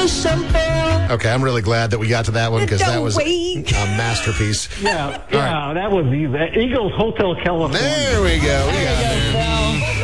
Okay, I'm really glad that we got to that one because that was a masterpiece. Yeah, that was the Eagles Hotel California. There we go. We got there.